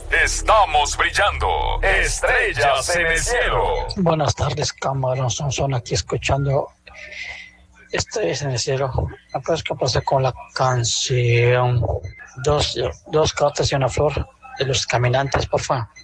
Estamos brillando. Estrellas en el cielo. Buenas tardes, Camarón Sonson, aquí escuchando Estrellas en el cielo. ¿Me puedes pasar con la canción Dos cartas y una flor de Los Caminantes, por favor?